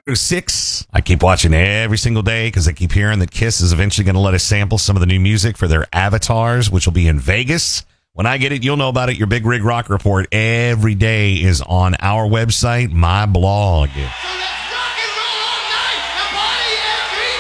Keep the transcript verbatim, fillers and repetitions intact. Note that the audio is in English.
six. I keep watching every single day because I keep hearing that Kiss is eventually going to let us sample some of the new music for their avatars, which will be in Vegas. When I get it, you'll know about it. Your Big Rig Rock Report every day is on our website, my blog.